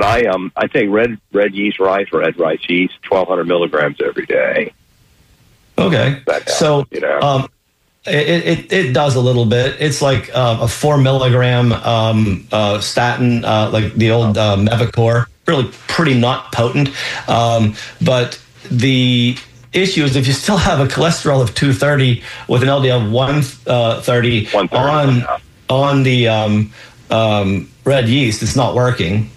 I take red yeast rice, red rice yeast, 1,200 milligrams every day. Okay, so it does a little bit. It's like a 4 milligram statin, like the old Mevacor. Really pretty not potent, but the issue is if you still have a cholesterol of 230 with an LDL of 130 on the red yeast, it's not working.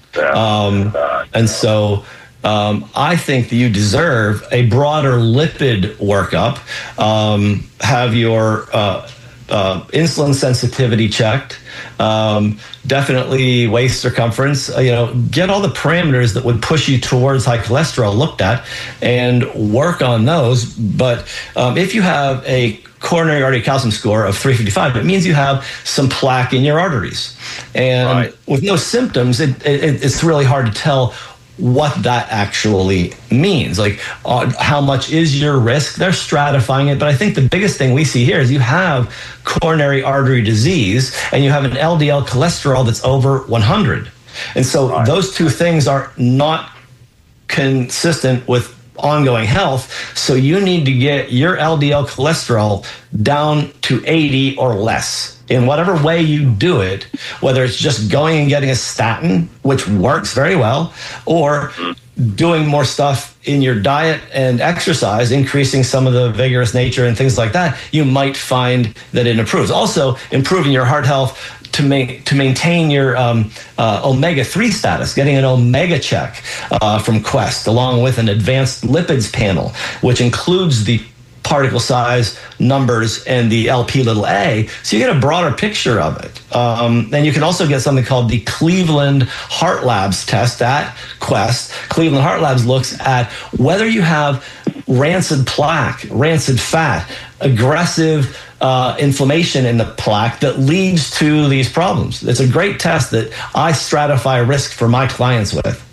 And so I think that you deserve a broader lipid workup. Have your insulin sensitivity checked. Definitely waist circumference. Get all the parameters that would push you towards high cholesterol looked at, and work on those. But if you have a coronary artery calcium score of 355, it means you have some plaque in your arteries. And with no symptoms, it's really hard to tell what that actually means. Like, how much is your risk? They're stratifying it, but I think the biggest thing we see here is you have coronary artery disease and you have an LDL cholesterol that's over 100. And so those two things are not consistent with ongoing health. So you need to get your LDL cholesterol down to 80 or less. In whatever way you do it, whether it's just going and getting a statin, which works very well, or doing more stuff in your diet and exercise, increasing some of the vigorous nature and things like that, you might find that it improves. Also, improving your heart health to maintain your omega-3 status, getting an omega check from Quest, along with an advanced lipids panel, which includes the particle size, numbers, and the LP(a), so you get a broader picture of it. And you can also get something called the Cleveland Heart Labs test at Quest. Cleveland Heart Labs looks at whether you have rancid plaque, rancid fat, aggressive inflammation in the plaque that leads to these problems. It's a great test that I stratify risk for my clients with.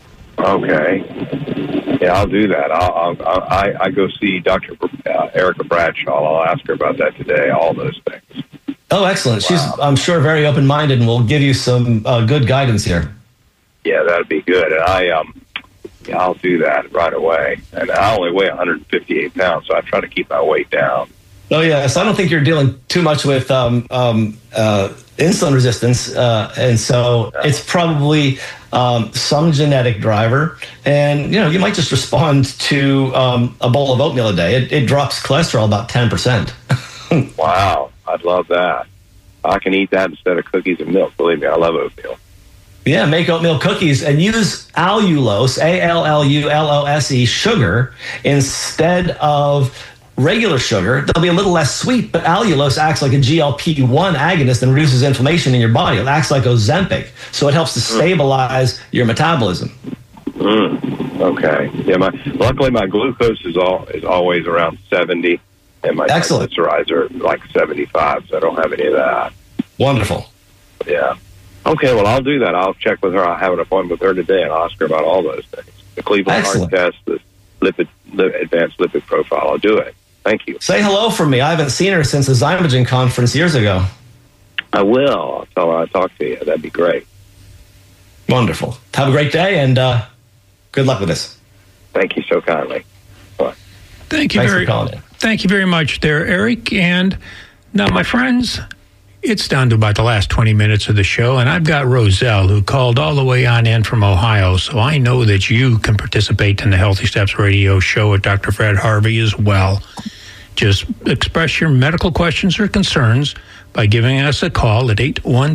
Okay. Yeah, I'll do that. I go see Dr. Erica Bradshaw. I'll ask her about that today, all those things. Oh, excellent. Wow. She's, I'm sure, very open-minded and will give you some good guidance here. Yeah, that'd be good. And I'll do that right away. And I only weigh 158 pounds, so I try to keep my weight down. Oh, yeah. So I don't think you're dealing too much with insulin resistance. And so it's probably some genetic driver. And, you might just respond to a bowl of oatmeal a day. It drops cholesterol about 10%. Wow. I'd love that. I can eat that instead of cookies and milk. Believe me, I love oatmeal. Yeah, make oatmeal cookies and use allulose, allulose, sugar instead of regular sugar. They'll be a little less sweet, but allulose acts like a GLP-1 agonist and reduces inflammation in your body. It acts like Ozempic, so it helps to stabilize your metabolism. Okay. Yeah. Luckily, my glucose is always around 70, and my triglycerides are like 75, so I don't have any of that. Wonderful. Yeah. Okay. Well, I'll do that. I'll check with her. I'll have an appointment with her today, and I'll ask her about all those things: the Cleveland Heart Test, the advanced lipid profile. I'll do it. Thank you. Say hello for me. I haven't seen her since the Zymogen conference years ago. I will. I'll tell her I talked to you. That'd be great. Wonderful. Have a great day, and good luck with this. Thank you so kindly. Bye. Thank you Thank you very much there, Eric. And now, my friends, it's down to about the last 20 minutes of the show, and I've got Roselle, who called all the way on in from Ohio, so I know that you can participate in the Healthy Steps radio show with Dr. Fred Harvey as well. Just express your medical questions or concerns by giving us a call at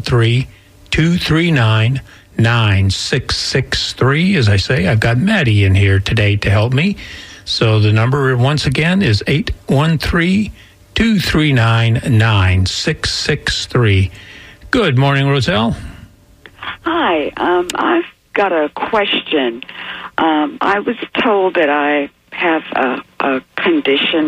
813-239-9663. As I say, I've got Maddie in here today to help me. So the number, once again, is 813-239-9663. Good morning, Roselle. Hi. I've got a question. I was told that I have a condition,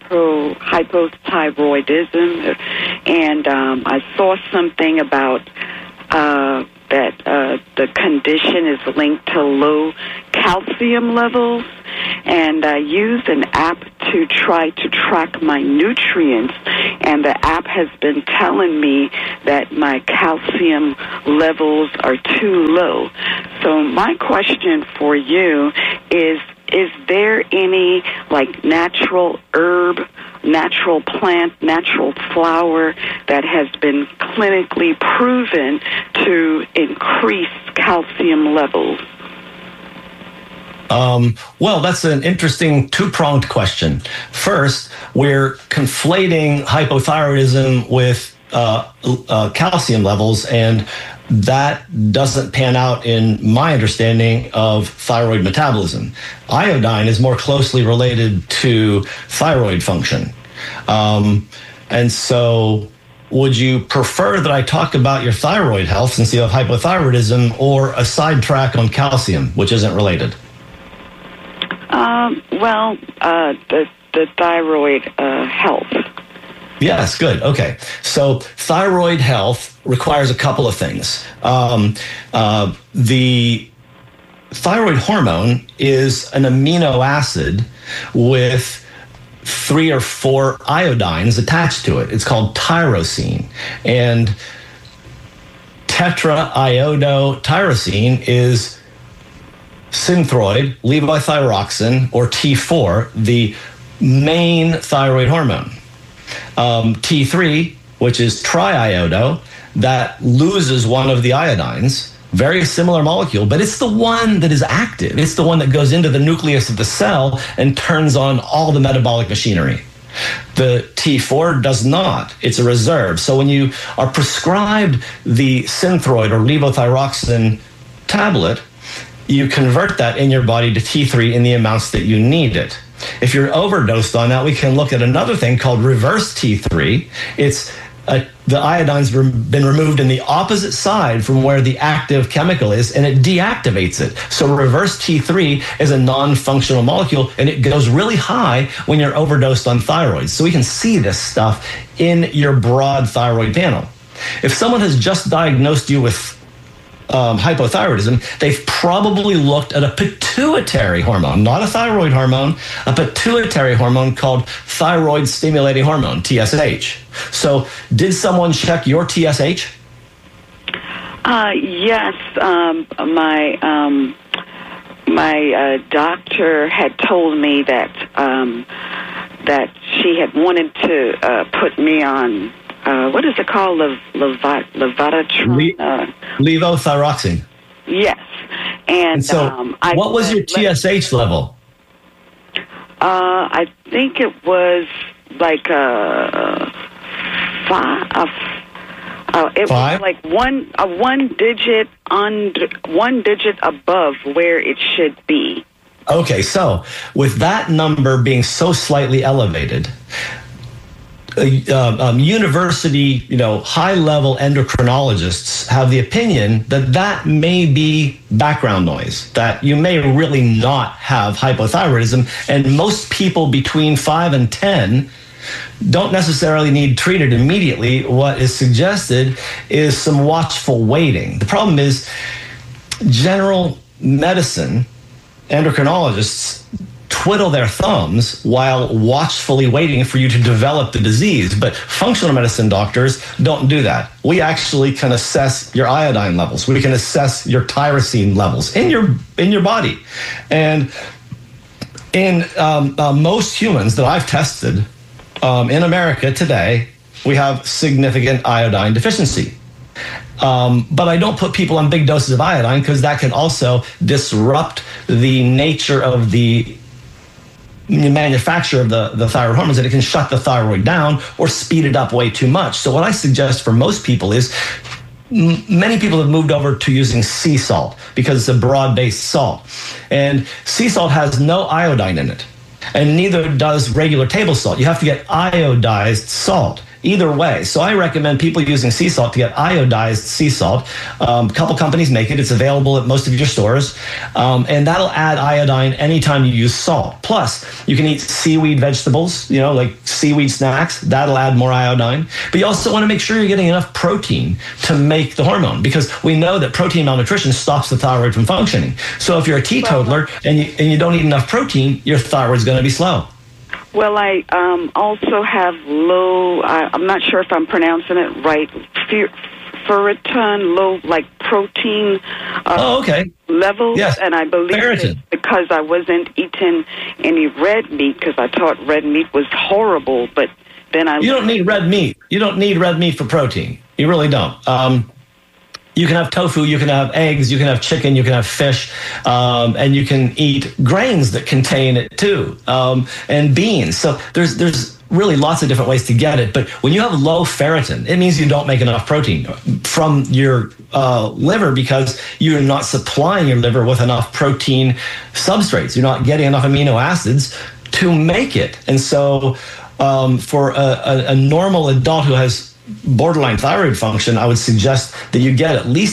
hypothyroidism, and I saw something about that the condition is linked to low calcium levels, and I used an app to try to track my nutrients, and the app has been telling me that my calcium levels are too low. So my question for you is there any like natural herb, natural plant, natural flower that has been clinically proven to increase calcium levels? Well, that's an interesting two-pronged question. First, we're conflating hypothyroidism with calcium levels, and that doesn't pan out in my understanding of thyroid metabolism. Iodine is more closely related to thyroid function. And so would you prefer that I talk about your thyroid health since you have hypothyroidism, or a sidetrack on calcium, which isn't related? The thyroid health. Yes, good. Okay. So thyroid health requires a couple of things. The thyroid hormone is an amino acid with 3 or 4 iodines attached to it. It's called tyrosine. And tetraiodotyrosine is synthroid, levothyroxine, or T4, the main thyroid hormone. T3, which is triiodo, that loses one of the iodines, very similar molecule, but it's the one that is active. It's the one that goes into the nucleus of the cell and turns on all the metabolic machinery. The T4 does not. It's a reserve. So when you are prescribed the synthroid or levothyroxine tablet, you convert that in your body to T3 in the amounts that you need it. If you're overdosed on that, we can look at another thing called reverse T3. It's the iodine's been removed in the opposite side from where the active chemical is, and it deactivates it. So reverse T3 is a non-functional molecule, and it goes really high when you're overdosed on thyroid. So we can see this stuff in your broad thyroid panel. If someone has just diagnosed you with hypothyroidism, they've probably looked at a pituitary hormone, not a thyroid hormone, a pituitary hormone called thyroid stimulating hormone, TSH. So did someone check your TSH? Yes. My doctor had told me that she had wanted to put me on what is it called? Levothyroxine. Yes. And so what was your TSH level? I think it was like five. It was like one digit above where it should be. Okay, so with that number being so slightly elevated, university, high-level endocrinologists have the opinion that that may be background noise, that you may really not have hypothyroidism, and most people between 5 and 10 don't necessarily need treated immediately. What is suggested is some watchful waiting. The problem is general medicine endocrinologists twiddle their thumbs while watchfully waiting for you to develop the disease. But functional medicine doctors don't do that. We actually can assess your iodine levels. We can assess your tyrosine levels in your body. And in most humans that I've tested in America today, we have significant iodine deficiency. But I don't put people on big doses of iodine because that can also disrupt the nature of the manufacture of the thyroid hormones, that it can shut the thyroid down or speed it up way too much. So what I suggest for most people is, many people have moved over to using sea salt because it's a broad-based salt. And sea salt has no iodine in it, and neither does regular table salt. You have to get iodized salt. Either way. So I recommend people using sea salt to get iodized sea salt. A couple companies make it. It's available at most of your stores. And that'll add iodine anytime you use salt. Plus, you can eat seaweed vegetables, like seaweed snacks. That'll add more iodine. But you also want to make sure you're getting enough protein to make the hormone, because we know that protein malnutrition stops the thyroid from functioning. So if you're a teetotaler and you don't eat enough protein, your thyroid's going to be slow. Well, I also have low, I'm not sure if I'm pronouncing it right, ferritin, low, like protein levels. Yes. And I believe it's because I wasn't eating any red meat, because I thought red meat was horrible, but then You don't need red meat. You don't need red meat for protein. You really don't. You can have tofu, you can have eggs, you can have chicken, you can have fish, and you can eat grains that contain it too, and beans. So there's really lots of different ways to get it. But when you have low ferritin, it means you don't make enough protein from your liver, because you're not supplying your liver with enough protein substrates. You're not getting enough amino acids to make it. And so for a normal adult who has borderline thyroid function, I would suggest that you get at least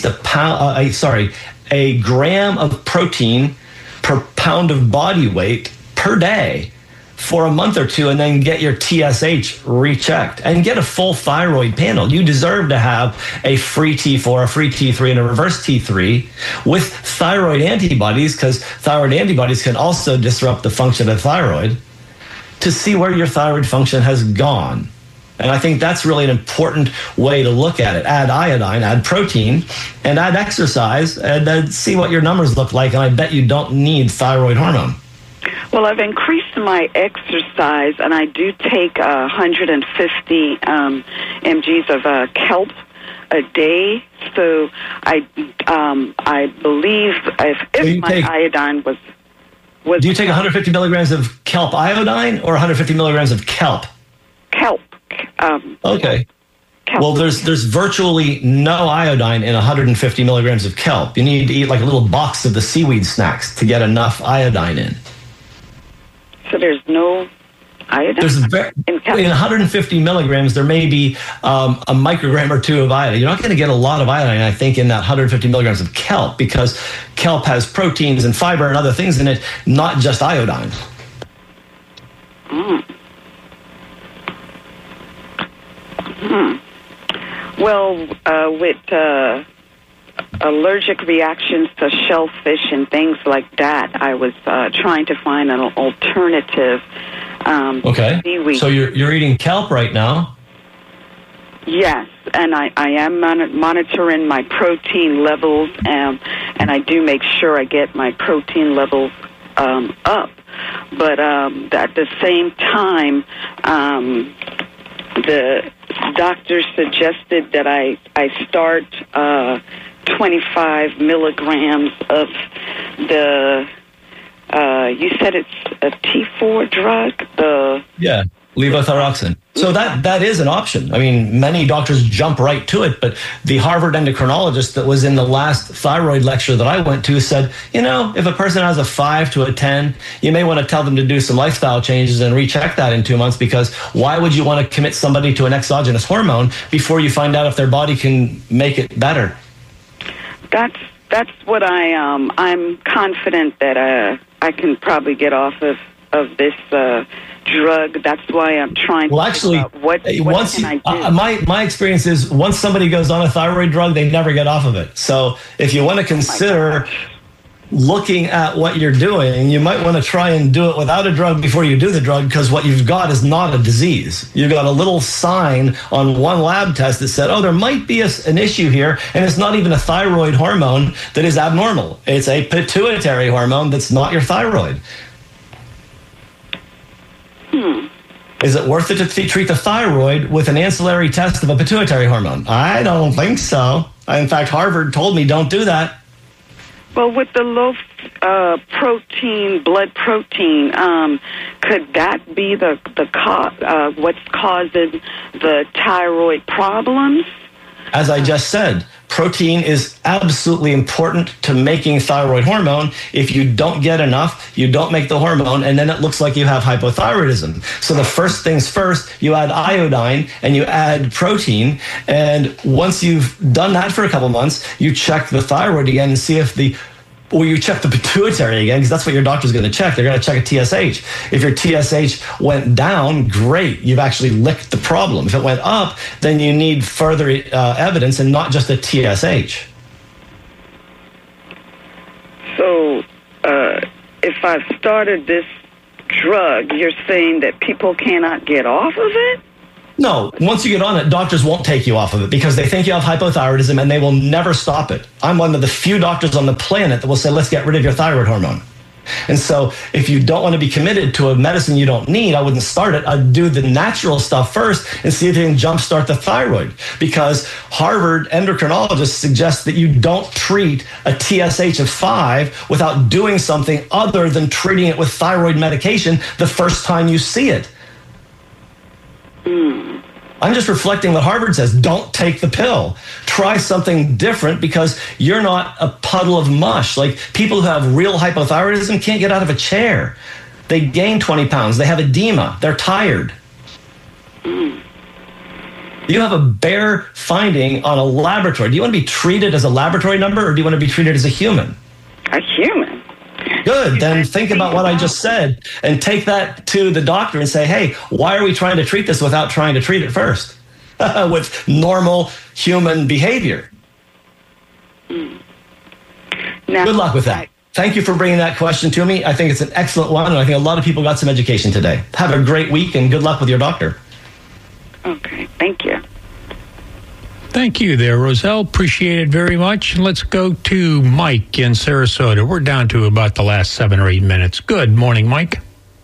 a gram of protein per pound of body weight per day for a month or two, and then get your TSH rechecked and get a full thyroid panel. You deserve to have a free T4, a free T3, and a reverse T3 with thyroid antibodies, because thyroid antibodies can also disrupt the function of thyroid, to see where your thyroid function has gone. And I think that's really an important way to look at it. Add iodine, add protein, and add exercise, and then see what your numbers look like. And I bet you don't need thyroid hormone. Well, I've increased my exercise, and I do take 150 mgs of kelp a day. So I believe if my iodine was do you take 150 milligrams of kelp iodine or 150 milligrams of kelp? Kelp. Okay. Kelp. Well, there's virtually no iodine in 150 milligrams of kelp. You need to eat like a little box of the seaweed snacks to get enough iodine in. So there's no iodine in 150 milligrams, there may be a microgram or two of iodine. You're not going to get a lot of iodine, I think, in that 150 milligrams of kelp, because kelp has proteins and fiber and other things in it, not just iodine. Well, with allergic reactions to shellfish and things like that, I was trying to find an alternative. Seaweed. So you're eating kelp right now? Yes, and I am monitoring my protein levels, and I do make sure I get my protein levels up. But at the same time, the doctor suggested that I start 25 milligrams of the, you said it's a T4 drug? Levothyroxine. So that is an option. I mean, many doctors jump right to it, but the Harvard endocrinologist that was in the last thyroid lecture that I went to said, if a person has a 5 to a 10, you may want to tell them to do some lifestyle changes and recheck that in 2 months, because why would you want to commit somebody to an exogenous hormone before you find out if their body can make it better? That's what I'm confident that I can probably get off of this drug. That's why I'm trying to figure out what can I do. My experience is once somebody goes on a thyroid drug, they never get off of it. So if you want to consider looking at what you're doing, you might want to try and do it without a drug before you do the drug, because what you've got is not a disease. You've got a little sign on one lab test that said, there might be an issue here, and it's not even a thyroid hormone that is abnormal. It's a pituitary hormone that's not your thyroid. Is it worth it to treat the thyroid with an ancillary test of a pituitary hormone? I don't think so. In fact, Harvard told me don't do that. Well, with the low blood protein, could that be what's causing the thyroid problems? As I just said, protein is absolutely important to making thyroid hormone. If you don't get enough, you don't make the hormone, and then it looks like you have hypothyroidism. So the first things first, you add iodine and you add protein. And once you've done that for a couple months, you check the thyroid again and see if you check the pituitary again, because that's what your doctor's going to check. They're going to check a TSH. If your TSH went down, great. You've actually licked the problem. If it went up, then you need further evidence and not just a TSH. So if I've started this drug, you're saying that people cannot get off of it? No, once you get on it, doctors won't take you off of it because they think you have hypothyroidism and they will never stop it. I'm one of the few doctors on the planet that will say, let's get rid of your thyroid hormone. And so if you don't want to be committed to a medicine you don't need, I wouldn't start it. I'd do the natural stuff first and see if you can jumpstart the thyroid, because Harvard endocrinologists suggest that you don't treat a TSH of 5 without doing something other than treating it with thyroid medication the first time you see it. I'm just reflecting what Harvard says. Don't take the pill. Try something different, because you're not a puddle of mush. Like, people who have real hypothyroidism can't get out of a chair. They gain 20 pounds. They have edema. They're tired. You have a bare finding on a laboratory. Do you want to be treated as a laboratory number, or do you want to be treated as a human? A human. Good. Then think about what I just said and take that to the doctor and say, hey, why are we trying to treat this without trying to treat it first with normal human behavior? Now, good luck with that. Thank you for bringing that question to me. I think it's an excellent one, and I think a lot of people got some education today. Have a great week, and good luck with your doctor. Okay. Thank you. Thank you there, Roselle. Appreciate it very much. Let's go to Mike in Sarasota. We're down to about the last 7 or 8 minutes. Good morning, Mike.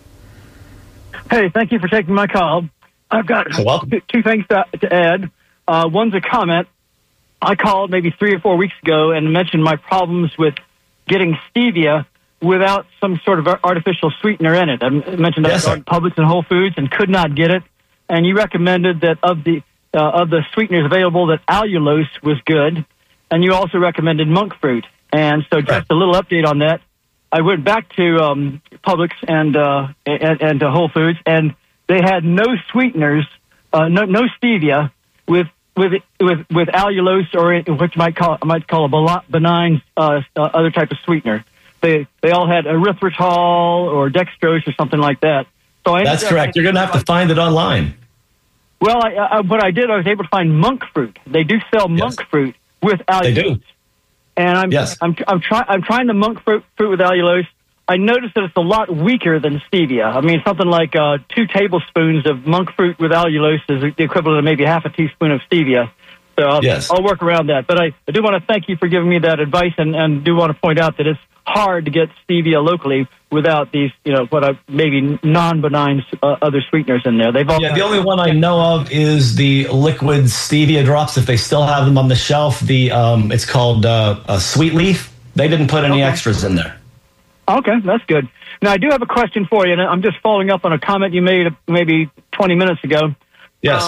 Hey, thank you for taking my call. I've got two things to add. One's a comment. I called maybe 3 or 4 weeks ago and mentioned my problems with getting stevia without some sort of artificial sweetener in it. I mentioned that at Publix and Whole Foods and could not get it. And you recommended that of the sweeteners available, that allulose was good, and you also recommended monk fruit. And so, just a little update on that. I went back to Publix and to Whole Foods, and they had no sweeteners, no stevia with allulose, or what you might call a benign other type of sweetener. They all had erythritol or dextrose or something like that. So that's correct. You're going to have to find it online. Well, what I did, I was able to find monk fruit. They do sell monk fruit with allulose. They do. And I'm trying the monk fruit with allulose. I noticed that it's a lot weaker than stevia. I mean, something like 2 tablespoons of monk fruit with allulose is the equivalent of maybe half a teaspoon of stevia. So I'll work around that. But I do want to thank you for giving me that advice, and do want to point out that it's hard to get stevia locally without these, maybe non-benign other sweeteners in there. The only one I know of is the liquid stevia drops, if they still have them on the shelf. It's called Sweet Leaf. They didn't put any extras in there. Okay, that's good. Now, I do have a question for you, and I'm just following up on a comment you made maybe 20 minutes ago. Yes.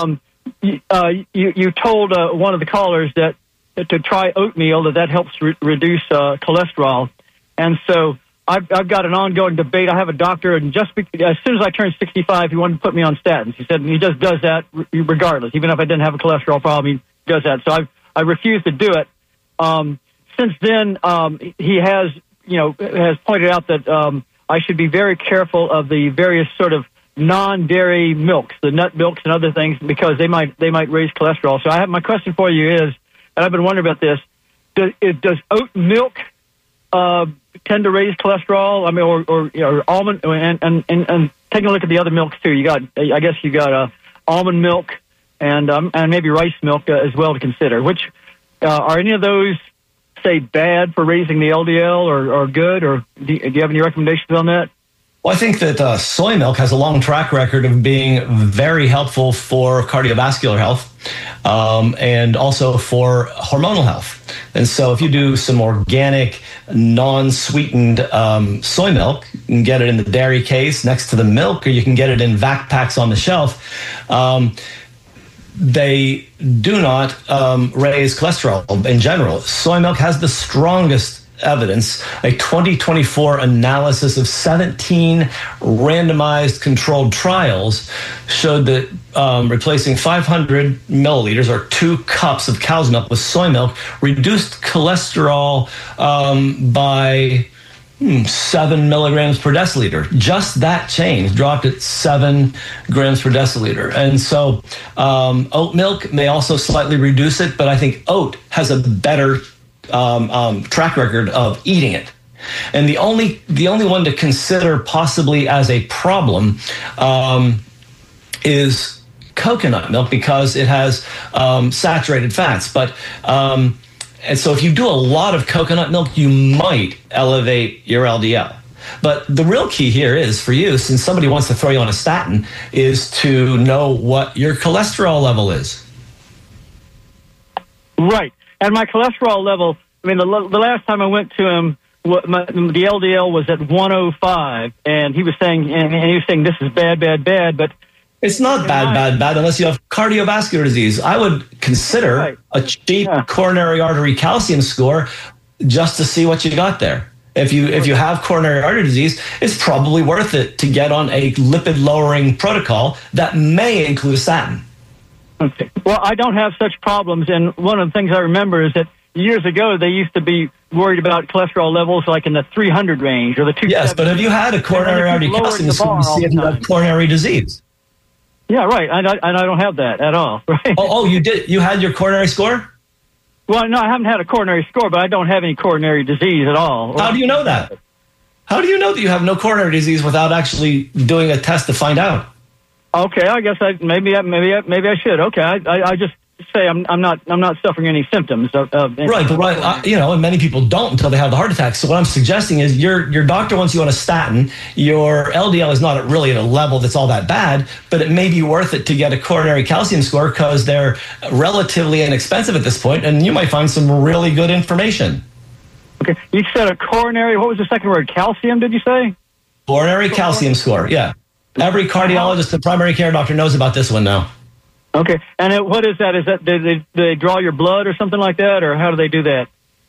You told one of the callers that to try oatmeal, that helps reduce cholesterol. And so I've got an ongoing debate. I have a doctor, and as soon as I turned 65, he wanted to put me on statins. He said he just does that regardless. Even if I didn't have a cholesterol problem, he does that. So I refused to do it. Since then, he has pointed out that I should be very careful of the various sort of non-dairy milks, the nut milks and other things, because they might raise cholesterol. So my question for you is, and I've been wondering about this, does oat milk tend to raise cholesterol? I mean, or almond, and taking a look at the other milks too. You got almond milk and maybe rice milk as well to consider. Which are any of those, say, bad for raising the LDL or good? Or do you have any recommendations on that? Well, I think that soy milk has a long track record of being very helpful for cardiovascular health and also for hormonal health. And so if you do some organic, non-sweetened soy milk, you can get it in the dairy case next to the milk, or you can get it in vac packs on the shelf. They do not raise cholesterol in general. Soy milk has the strongest evidence. A 2024 analysis of 17 randomized controlled trials showed that replacing 500 milliliters or 2 cups of cow's milk with soy milk reduced cholesterol by 7 milligrams per deciliter. Just that change dropped it 7 grams per deciliter. And so oat milk may also slightly reduce it, but I think oat has a better track record of eating it. And the only one to consider possibly as a problem is coconut milk, because it has saturated fats. But and so if you do a lot of coconut milk, you might elevate your LDL. But the real key here is for you, since somebody wants to throw you on a statin, is to know what your cholesterol level is. Right. And my cholesterol level, I mean, the last time I went to him, the LDL was at 105, and he was saying, this is bad, but it's not bad unless you have cardiovascular disease. I would consider a cheap coronary artery calcium score just to see what you got there. If you have coronary artery disease, it's probably worth it to get on a lipid-lowering protocol that may include a statin. Okay. Well, I don't have such problems, and one of the things I remember is that years ago they used to be worried about cholesterol levels like in the 300 range or the 270. Yes, but have you had a coronary artery calcium score to see if you have coronary disease? Yeah, right. And I don't have that at all. Right? Oh, you did? You had your coronary score? Well, no, I haven't had a coronary score, but I don't have any coronary disease at all. How do you know that? How do you know that you have no coronary disease without actually doing a test to find out? Okay, I guess maybe I should. Okay, I just say I'm not suffering any symptoms of right, but and many people don't until they have the heart attack. So what I'm suggesting is your doctor wants you on a statin. Your LDL is not really at a level that's all that bad, but it may be worth it to get a coronary calcium score because they're relatively inexpensive at this point, and you might find some really good information. Okay, you said a coronary. What was the second word? Calcium? Did you say? Coronary calcium score. Yeah, every cardiologist and primary care doctor knows about this one now. Okay, and what is that? Is that they draw your blood or something like that, or how do they do that?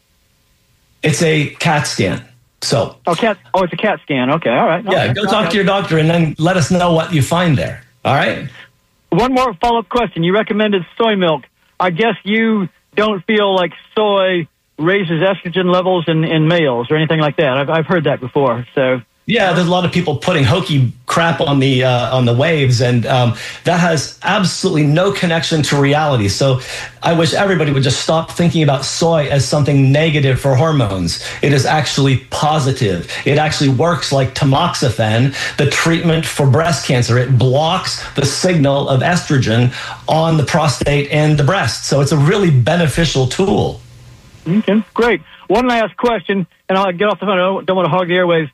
It's a CAT scan. So it's a CAT scan. Okay, all right. Yeah, go talk to your doctor and then let us know what you find there. All right. One more follow-up question. You recommended soy milk. I guess you don't feel like soy raises estrogen levels in males or anything like that. I've heard that before. So. Yeah, there's a lot of people putting hokey crap on the waves, and that has absolutely no connection to reality. So I wish everybody would just stop thinking about soy as something negative for hormones. It is actually positive. It actually works like tamoxifen, the treatment for breast cancer. It blocks the signal of estrogen on the prostate and the breast. So it's a really beneficial tool. Okay, great. One last question, and I'll get off the phone. I don't want to hog the airwaves.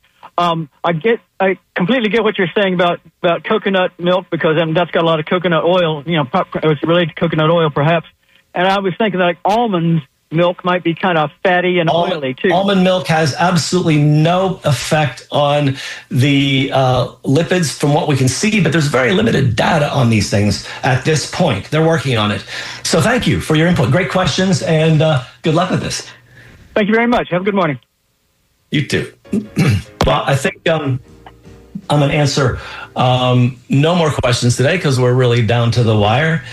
I completely get what you're saying about coconut milk, because that's got a lot of coconut oil, it's related to coconut oil perhaps. And I was thinking that like almond milk might be kind of fatty and oily too. Almond milk has absolutely no effect on the lipids from what we can see, but there's very limited data on these things at this point. They're working on it. So thank you for your input. Great questions, and good luck with this. Thank you very much. Have a good morning. You too. Well, I think I'm going to answer no more questions today because we're really down to the wire.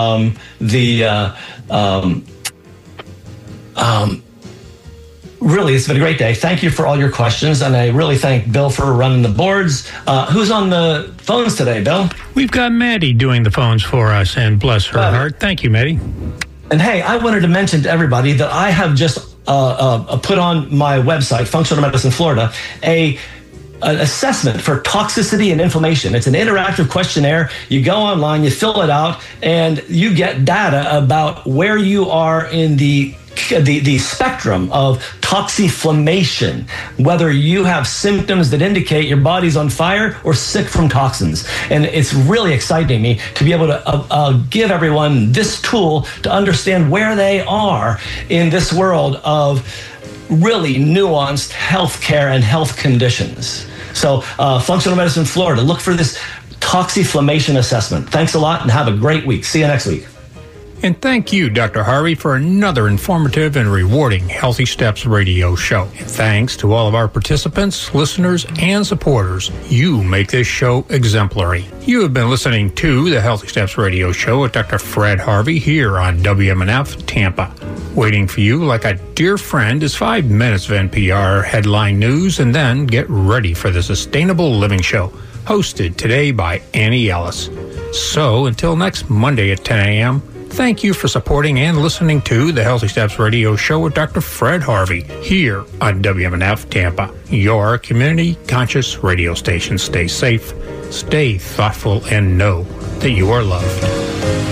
Really, it's been a great day. Thank you for all your questions, and I really thank Bill for running the boards. Who's on the phones today, Bill? We've got Maddie doing the phones for us, and bless her heart. Thank you, Maddie. And hey, I wanted to mention to everybody that I have just put on my website, Functional Medicine Florida, an assessment for toxicity and inflammation. It's an interactive questionnaire. You go online, you fill it out, and you get data about where you are in the spectrum of toxiflammation, whether you have symptoms that indicate your body's on fire or sick from toxins. And it's really exciting me to be able to give everyone this tool to understand where they are in this world of really nuanced healthcare and health conditions. So Functional Medicine Florida, look for this toxiflammation assessment. Thanks a lot and have a great week. See you next week. And thank you, Dr. Harvey, for another informative and rewarding Healthy Steps radio show. And thanks to all of our participants, listeners, and supporters. You make this show exemplary. You have been listening to the Healthy Steps radio show with Dr. Fred Harvey here on WMNF Tampa. Waiting for you like a dear friend is 5 minutes of NPR headline news, and then get ready for the Sustainable Living Show, hosted today by Annie Ellis. So until next Monday at 10 a.m., Thank you for supporting and listening to the Healthy Steps Radio Show with Dr. Fred Harvey here on WMNF Tampa, your community conscious radio station. Stay safe, stay thoughtful, and know that you are loved.